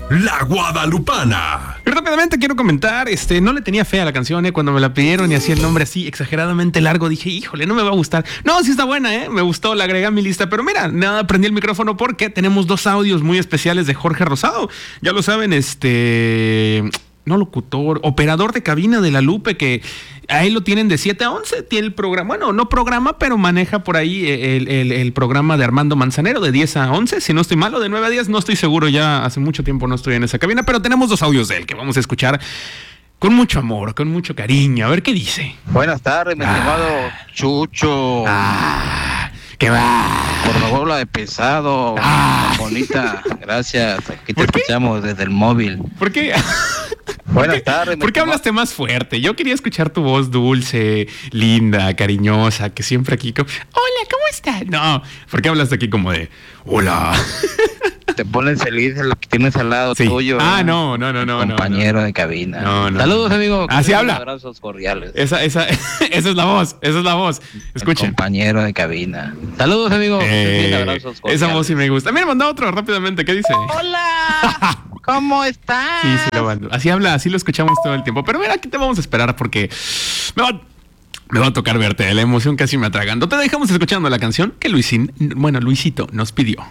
La Guadalupana. Y rápidamente quiero comentar, no le tenía fe a la canción, cuando me la pidieron y hacía el nombre así exageradamente largo, dije, híjole, no me va a gustar. No, sí está buena, me gustó, la agregué a mi lista, pero mira, nada, prendí el micrófono porque tenemos 2 audios muy especiales de Jorge Rosado. Ya lo saben, no locutor, operador de cabina de La Lupe, que ahí lo tienen de 7 a 11, tiene el programa, bueno, no programa, pero maneja por ahí el programa de Armando Manzanero de 10 a 11, si no estoy mal, o de 9 a 10, no estoy seguro, ya hace mucho tiempo no estoy en esa cabina, pero tenemos 2 audios de él que vamos a escuchar con mucho amor, con mucho cariño, a ver qué dice. Buenas tardes, mi estimado Chucho. ¿Qué va? Por favor, la de pesado, bonita, gracias. Aquí te escuchamos desde el móvil. ¿Por qué? Buenas tardes. ¿Por qué hablaste más fuerte? Yo quería escuchar tu voz dulce, linda, cariñosa, que siempre aquí como, hola, ¿cómo estás? No, ¿por qué hablaste aquí como de, hola? Te pones feliz en lo que tienes al lado tuyo. No. Compañero de cabina. No. Saludos, amigo. Así habla. Abrazos cordiales. Esa es la voz, Escuchen. Compañero de cabina. Saludos, amigo. Abrazos cordiales. Esa voz sí me gusta. Mira, manda otro rápidamente, ¿qué dice? Hola. ¿Cómo estás? Sí, lo mando. Así habla, así lo escuchamos todo el tiempo. Pero mira, aquí te vamos a esperar porque me va a tocar verte. La emoción casi me atragando. Te dejamos escuchando la canción que Luisito nos pidió.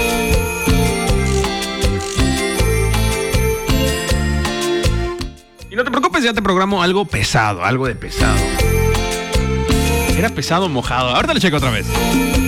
Y no te preocupes, ya te programo algo pesado, algo de pesado. Era pesado mojado. Ahorita le checo otra vez.